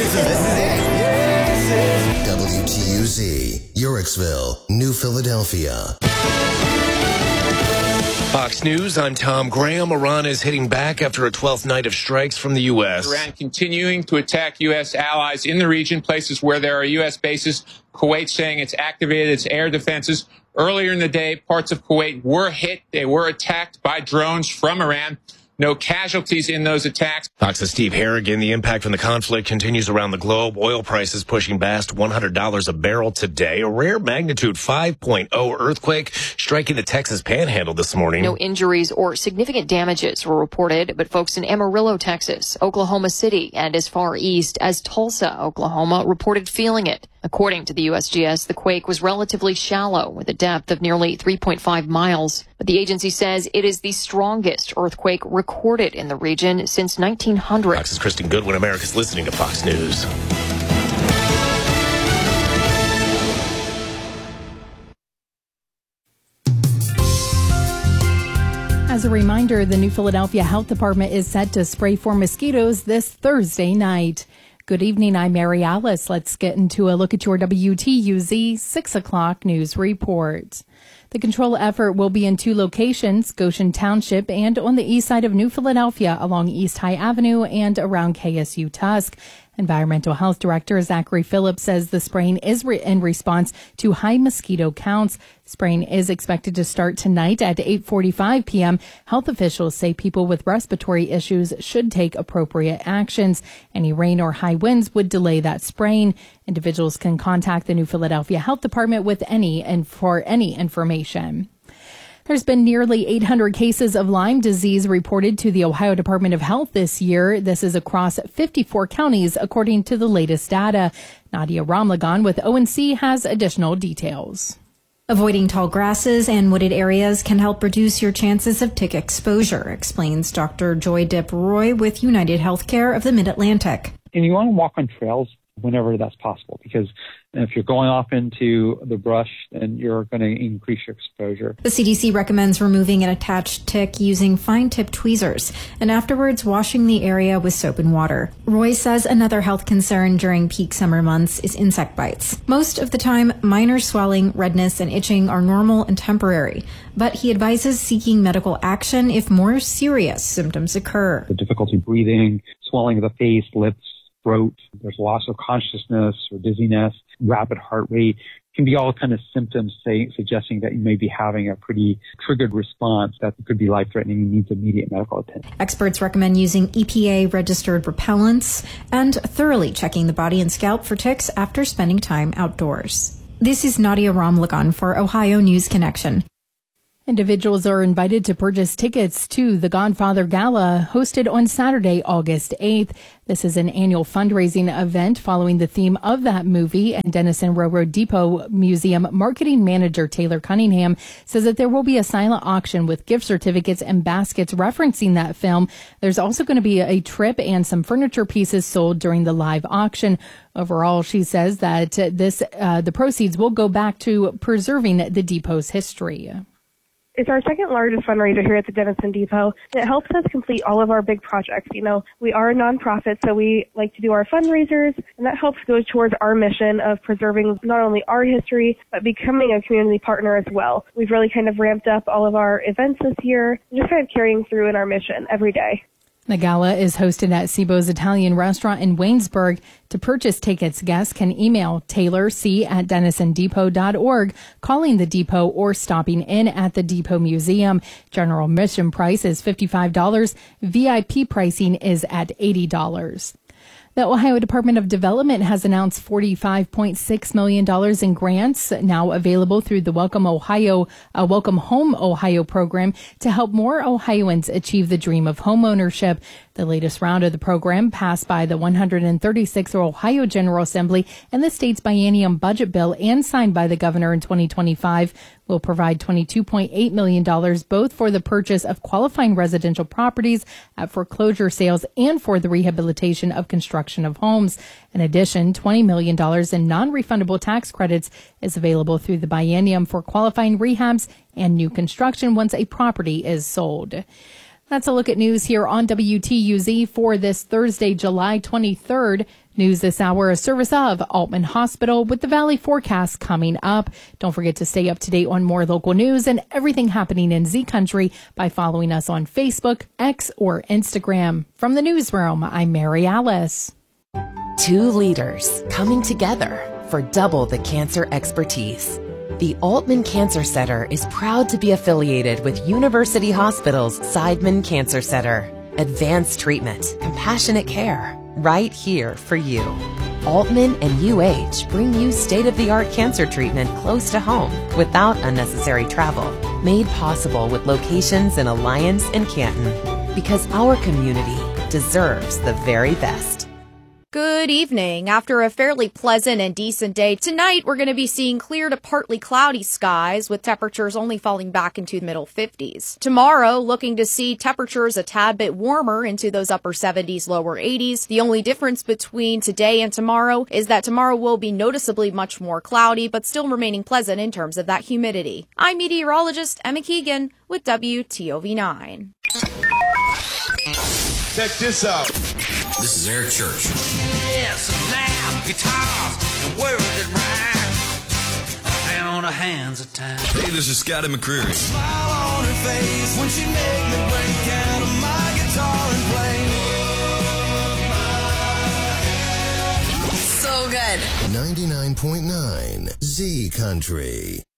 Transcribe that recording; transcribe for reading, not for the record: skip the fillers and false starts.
WTUZ, Yorksville, New Philadelphia. Fox News, I'm Tom Graham. Iran is hitting back after a 12th night of strikes from the U.S. Iran continuing to attack U.S. allies in the region, places where there are U.S. bases. Kuwait saying it's activated its air defenses. Earlier in the day, parts of Kuwait were hit. They were attacked by drones from Iran. No casualties in those attacks. Fox's Steve Harrigan. The impact from the conflict continues around the globe. Oil prices pushing past $100 a barrel today. A rare magnitude 5.0 earthquake striking the Texas Panhandle this morning. No injuries or significant damages were reported, but folks in Amarillo, Texas, Oklahoma City, and as far east as Tulsa, Oklahoma, reported feeling it. According to the USGS, the quake was relatively shallow with a depth of nearly 3.5 miles. But the agency says it is the strongest earthquake recorded in the region since 1900. Fox's Kristen Goodwin. America's listening to Fox News. As a reminder, the New Philadelphia Health Department is set to spray for mosquitoes this Thursday night. Good evening, I'm Mary Alice. Let's get into a look at your WTUZ 6 o'clock news report. The control effort will be in two locations, Goshen Township and on the east side of New Philadelphia along East High Avenue and around KSU Tusk. Environmental Health Director Zachary Phillips says the spraying is in response to high mosquito counts. Spraying is expected to start tonight at 8:45 p.m. Health officials say people with respiratory issues should take appropriate actions. Any rain or high winds would delay that spraying. Individuals can contact the New Philadelphia Health Department with any information. There's been nearly 800 cases of Lyme disease reported to the Ohio Department of Health this year. This is across 54 counties, according to the latest data. Nadia Ramlagan with ONC has additional details. Avoiding tall grasses and wooded areas can help reduce your chances of tick exposure, explains Dr. Joy Dip Roy with United Healthcare of the Mid-Atlantic. And you want to walk on trails whenever that's possible, because if you're going off into the brush, then you're going to increase your exposure. The CDC recommends removing an attached tick using fine-tip tweezers and afterwards washing the area with soap and water. Roy says another health concern during peak summer months is insect bites. Most of the time, minor swelling, redness, and itching are normal and temporary, but he advises seeking medical action if more serious symptoms occur. The difficulty breathing, swelling of the face, lips, throat, there's loss of consciousness or dizziness, rapid heart rate, can be all kind of symptoms suggesting that you may be having a pretty triggered response that could be life-threatening and needs immediate medical attention. Experts recommend using EPA-registered repellents and thoroughly checking the body and scalp for ticks after spending time outdoors. This is Nadia Ramlagan for Ohio News Connection. Individuals are invited to purchase tickets to the Godfather Gala hosted on Saturday, August 8th. This is an annual fundraising event following the theme of that movie, and Denison Railroad Depot Museum marketing manager Taylor Cunningham says that there will be a silent auction with gift certificates and baskets referencing that film. There's also going to be a trip and some furniture pieces sold during the live auction. Overall, she says that the proceeds will go back to preserving the depot's history. It's our second largest fundraiser here at the Denison Depot. It helps us complete all of our big projects. You know, we are a nonprofit, so we like to do our fundraisers, and that helps go towards our mission of preserving not only our history, but becoming a community partner as well. We've really kind of ramped up all of our events this year, and just kind of carrying through in our mission every day. The gala is hosted at Cibo's Italian Restaurant in Waynesburg. To purchase tickets, guests can email taylorc@denisondepot.org, calling the depot, or stopping in at the Depot Museum. General admission price is $55. VIP pricing is at $80. The Ohio Department of Development has announced $45.6 million in grants now available through the Welcome Home Ohio program to help more Ohioans achieve the dream of homeownership. The latest round of the program, passed by the 136th Ohio General Assembly and the state's biennium budget bill and signed by the governor in 2025, will provide $22.8 million both for the purchase of qualifying residential properties at foreclosure sales and for the rehabilitation of construction of homes. In addition, $20 million in non-refundable tax credits is available through the biennium for qualifying rehabs and new construction once a property is sold. That's a look at news here on WTUZ for this Thursday, July 23rd. News this hour, a service of Altman Hospital with the Valley Forecast coming up. Don't forget to stay up to date on more local news and everything happening in Z Country by following us on Facebook, X, or Instagram. From the newsroom, I'm Mary Alice. Two leaders coming together for double the cancer expertise. The Altman Cancer Center is proud to be affiliated with University Hospital's Seidman Cancer Center. Advanced treatment, compassionate care, right here for you. Altman and UH bring you state-of-the-art cancer treatment close to home without unnecessary travel. Made possible with locations in Alliance and Canton. Because our community deserves the very best. Good evening. After a fairly pleasant and decent day, tonight we're going to be seeing clear to partly cloudy skies with temperatures only falling back into the middle 50s. Tomorrow, looking to see temperatures a tad bit warmer into those upper 70s, lower 80s. The only difference between today and tomorrow is that tomorrow will be noticeably much more cloudy, but still remaining pleasant in terms of that humidity. I'm meteorologist Emma Keegan with WTOV9. Check this out. This is Eric Church. Yes, now guitars and words that rhyme. Down the hands of time. Hey, this is Scotty McCreery. Smile on her face when she make me break out of my guitar and play. So good. 99.9 Z Country.